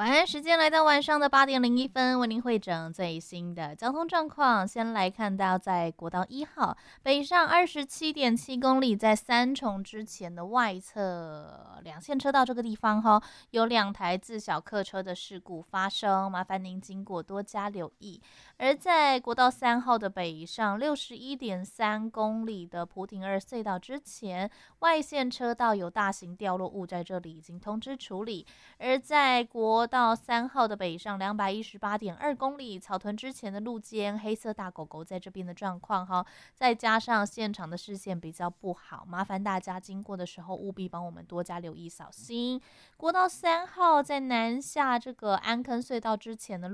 晚安时间来到晚上的8点01分，为您汇整最新的交通状况。先来看到在国道1号北上27.7公里，在三重之前的外侧两线车道这个地方有2台自小客车的事故发生，麻烦您经过多加留意。而在国道3号的北上61.3公里的蒲亭2隧道之前，外线车道有大型掉落物，在这里已经通知处理。而在国道3号的北上218.2公里，草屯之前的路肩黑色大狗狗在这边的状况再加上现场的视线比较不好，麻烦大家经过的时候务必帮我们多加留意小心。国道3号在南下这个安坑隧道之前的路